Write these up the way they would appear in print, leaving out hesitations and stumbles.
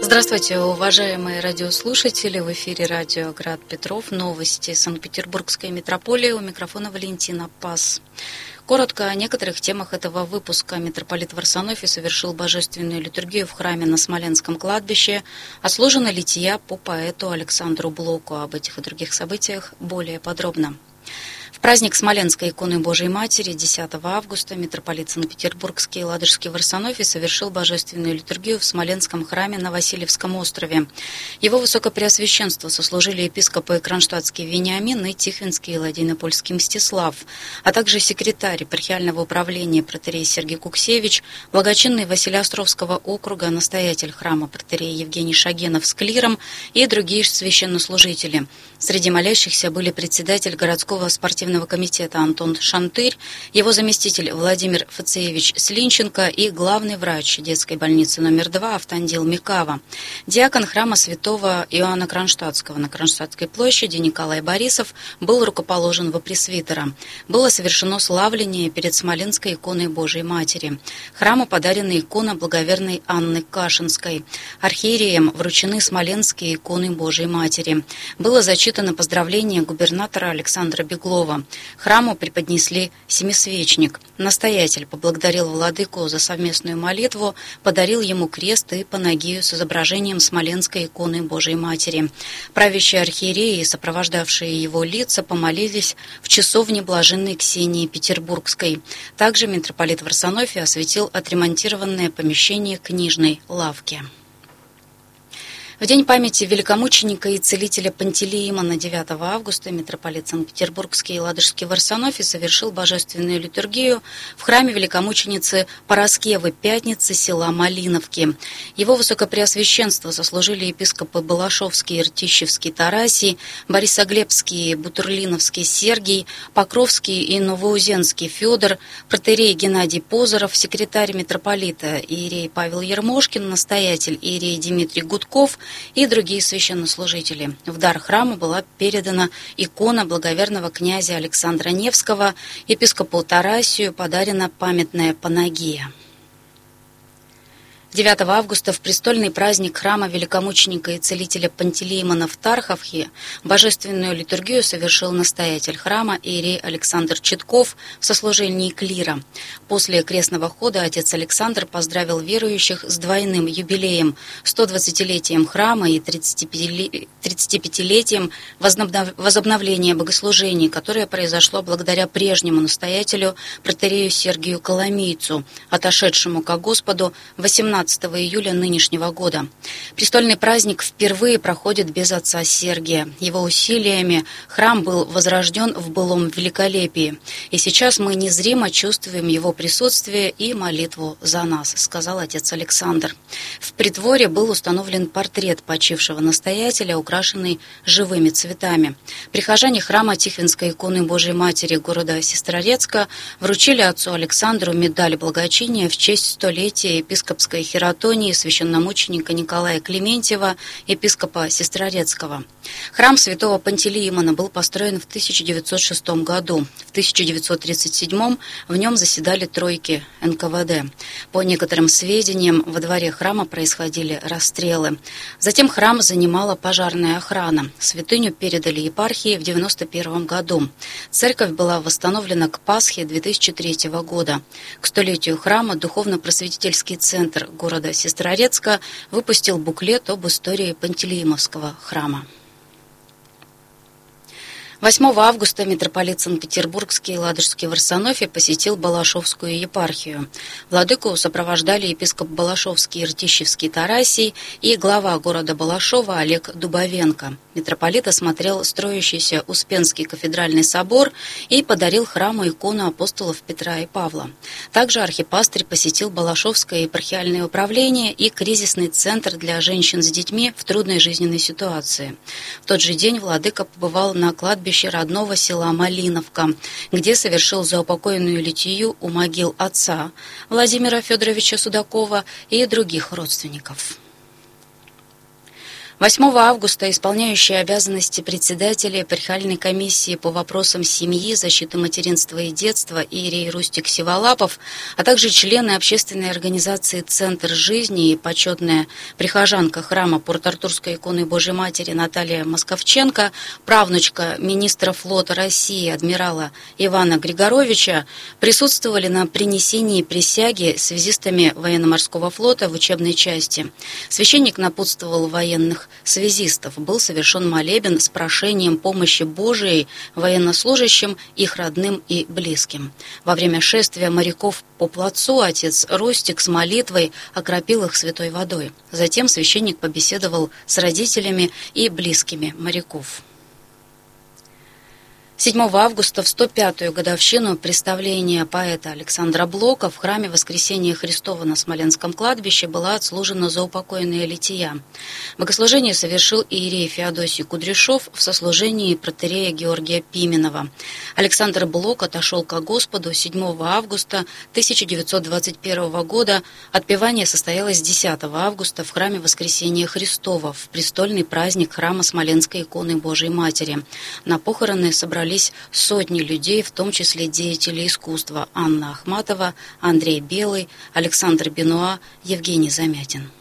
Здравствуйте, уважаемые радиослушатели. В эфире радио «Град Петров». Новости Санкт-Петербургской метрополии. У микрофона Валентина Пас. Коротко о некоторых темах этого выпуска. Митрополит Варсонофий совершил божественную литургию в храме на Смоленском кладбище. Отслужена лития по поэту Александру Блоку. Об этих и других событиях более подробно. В праздник Смоленской иконы Божией Матери 10 августа митрополит Санкт-Петербургский и Ладожский Варсонофий совершил божественную литургию в Смоленском храме на Васильевском острове. Его высокопреосвященство сослужили епископы Кронштадтский Вениамин и Тихвинский и Ладейнопольский Мстислав, а также секретарь епархиального управления протоиерей Сергий Куксевич, благочинный Василеостровского округа, настоятель храма протоиерей Евгений Шагенов с клиром и другие священнослужители. Среди молящихся были председатель городского спортивного комитета Антон Шантырь, его заместитель Владимир Фацеевич Слинченко и главный врач детской больницы номер 2 Автандил Микава. Диакон храма святого Иоанна Кронштадтского на Кронштадтской площади Николай Борисов был рукоположен во пресвитера. Было совершено славление перед Смоленской иконой Божией Матери. Храму подарена икона благоверной Анны Кашинской. Архиереям вручены смоленские иконы Божией Матери. Было зачитано поздравление губернатора Александра Беглова. Храму преподнесли семисвечник. Настоятель поблагодарил владыку за совместную молитву, подарил ему крест и панагию с изображением Смоленской иконы Божией Матери. Правящие архиереи и сопровождавшие его лица помолились в часовне блаженной Ксении Петербургской. Также митрополит Варсонофий осветил отремонтированное помещение книжной лавки. В день памяти великомученика и целителя Пантелеимона 9 августа митрополит Санкт-Петербургский и Ладожский Варсонофий совершил божественную литургию в храме великомученицы Параскевы Пятницы села Малиновки. Его высокопреосвященство сослужили епископы Балашовский и Ртищевский Тарасий, Борисоглебский, Бутурлиновский Сергий, Покровский и Новоузенский Федор, протоиерей Геннадий Позоров, секретарь митрополита иерей Павел Ермошкин, настоятель иерей Дмитрий Гудков и другие священнослужители. В дар храму была передана икона благоверного князя Александра Невского, епископу Тарасию подарена памятная панагия. 9 августа в престольный праздник храма великомученика и целителя Пантелеимона в Тарховхе божественную литургию совершил настоятель храма иерей Александр Читков в сослужении клира. После крестного хода отец Александр поздравил верующих с двойным юбилеем, 120-летием храма и 35-летием возобновления богослужений, которое произошло благодаря прежнему настоятелю протоиерею Сергию Коломийцу, отошедшему ко Господу 18 июля нынешнего года. Престольный праздник впервые проходит без отца Сергия. Его усилиями храм был возрожден в былом великолепии. И сейчас мы незримо чувствуем его присутствие и молитву за нас, сказал отец Александр. В притворе был установлен портрет почившего настоятеля, украшенный живыми цветами. Прихожане храма Тихвинской иконы Божией Матери города Сестрорецка вручили отцу Александру медаль благочиния в честь столетия епископской хератонии священномученика Николая Клементьева, епископа Сестрорецкого. Храм святого Пантелеимона был построен в 1906 году. В 1937 в нем заседали тройки НКВД. По некоторым сведениям, во дворе храма происходили расстрелы. Затем храм занимала пожарная охрана. Святыню передали епархии в 1991 году. Церковь была восстановлена к Пасхе 2003 года. К столетию храма Духовно-просветительский центр города Сестрорецка выпустил буклет об истории Пантелеимовского храма. 8 августа митрополит Санкт-Петербургский и Ладожский Варсонофий посетил Балашовскую епархию. Владыку сопровождали епископ Балашовский и Ртищевский Тарасий и глава города Балашова Олег Дубовенко. Митрополит осмотрел строящийся Успенский кафедральный собор и подарил храму икону апостолов Петра и Павла. Также архипастырь посетил Балашовское епархиальное управление и кризисный центр для женщин с детьми в трудной жизненной ситуации. В тот же день владыка побывал на кладбище родного села Малиновка, где совершил заупокойную литию у могил отца Владимира Федоровича Судакова и других родственников. 8 августа исполняющий обязанности председателя Епархиальной комиссии по вопросам семьи, защиты материнства и детства иерей Рустик Сиволапов, а также члены общественной организации «Центр жизни» и почетная прихожанка храма Порт-Артурской иконы Божьей Матери Наталья Московченко, правнучка министра флота России адмирала Ивана Григоровича, присутствовали на принесении присяги связистами военно-морского флота в учебной части. Священник напутствовал военных связистов. Был совершен молебен с прошением помощи Божией военнослужащим, их родным и близким. Во время шествия моряков по плацу отец Рустик с молитвой окропил их святой водой. Затем священник побеседовал с родителями и близкими моряков. 7 августа в 105-ю годовщину представления поэта Александра Блока в храме Воскресения Христова на Смоленском кладбище была отслужена заупокойная лития. Богослужение совершил иерей Феодосий Кудряшов в сослужении протоиерея Георгия Пименова. Александр Блок отошел ко Господу 7 августа 1921 года. Отпевание состоялось 10 августа в храме Воскресения Христова в престольный праздник храма Смоленской иконы Божией Матери. На похороны собрались сотни людей, в том числе деятели искусства Анна Ахматова, Андрей Белый, Александр Бенуа, Евгений Замятин.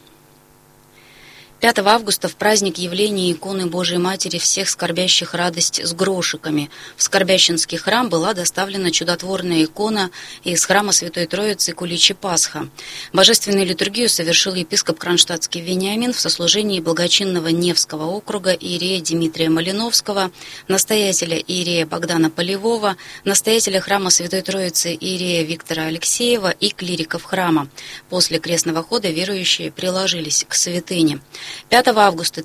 5 августа в праздник явления иконы Божией Матери всех скорбящих радость с грошиками в Скорбященский храм была доставлена чудотворная икона из храма Святой Троицы Куличи Пасха. Божественную литургию совершил епископ Кронштадтский Вениамин в сослужении благочинного Невского округа иерея Дмитрия Малиновского, настоятеля иерея Богдана Полевого, настоятеля храма Святой Троицы иерея Виктора Алексеева и клириков храма. После крестного хода верующие приложились к святыне. 5 августа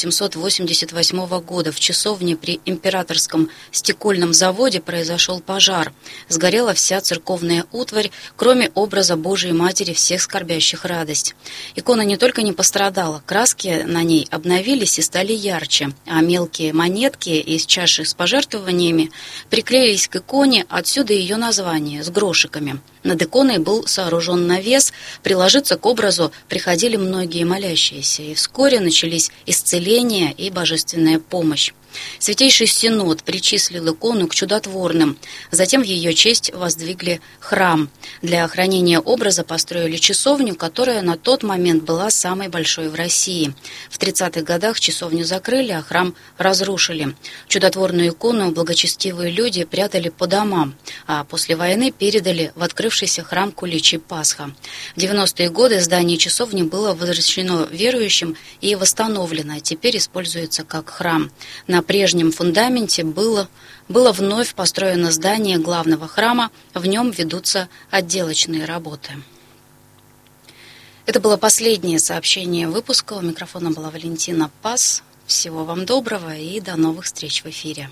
1888 года в часовне при Императорском стекольном заводе произошел пожар. Сгорела вся церковная утварь, кроме образа Божией Матери всех скорбящих радость. Икона не только не пострадала, краски на ней обновились и стали ярче, а мелкие монетки из чаши с пожертвованиями приклеились к иконе, отсюда ее название, с грошиками. Над иконой был сооружен навес, приложиться к образу приходили многие молящиеся, и вскоре начались исцеление и божественная помощь. Святейший Синод причислил икону к чудотворным, затем в ее честь воздвигли храм. Для хранения образа построили часовню, которая на тот момент была самой большой в России. В 30-х годах часовню закрыли, а храм разрушили. Чудотворную икону благочестивые люди прятали по домам, а после войны передали в открывшийся храм Куличи Пасха. В 90-е годы здание часовни было возвращено верующим и восстановлено, а теперь используется как храм. На прежнем фундаменте было вновь построено здание главного храма, в нем ведутся отделочные работы. Это было последнее сообщение выпуска. У микрофона была Валентина Пас. Всего вам доброго и до новых встреч в эфире.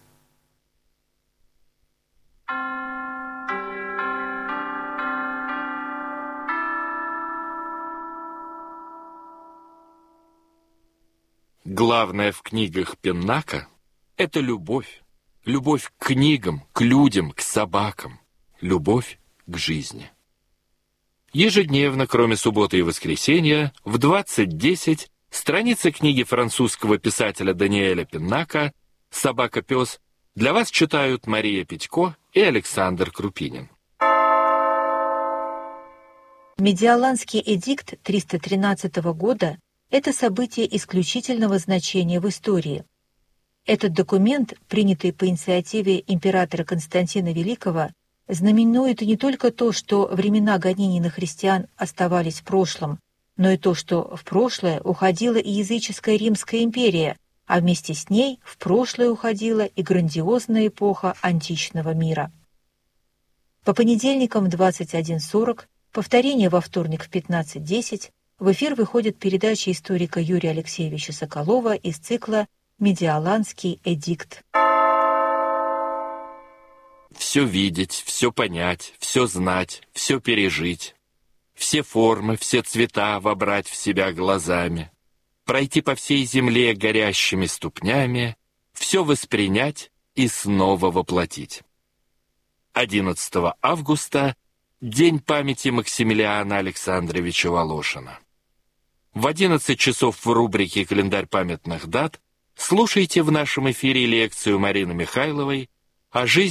Главное в книгах Пеннака — это любовь. Любовь к книгам, к людям, к собакам. Любовь к жизни. Ежедневно, кроме субботы и воскресенья, в 20:10 страница книги французского писателя Даниэля Пеннака «Собака-пес» для вас читают Мария Петько и Александр Крупинин. Медиаланский эдикт 313 года – это событие исключительного значения в истории. Этот документ, принятый по инициативе императора Константина Великого, знаменует не только то, что времена гонений на христиан оставались в прошлом, но и то, что в прошлое уходила и языческая Римская империя, а вместе с ней в прошлое уходила и грандиозная эпоха античного мира. По понедельникам в 21:40, повторение во вторник в 15:10, в эфир выходит передача историка Юрия Алексеевича Соколова из цикла «Медиаланский эдикт». Все видеть, все понять, все знать, все пережить. Все формы, все цвета вобрать в себя глазами. Пройти по всей земле горящими ступнями, все воспринять и снова воплотить. 11 августа – День памяти Максимилиана Александровича Волошина. В 11 часов в рубрике «Календарь памятных дат» слушайте в нашем эфире лекцию Марины Михайловой о жизни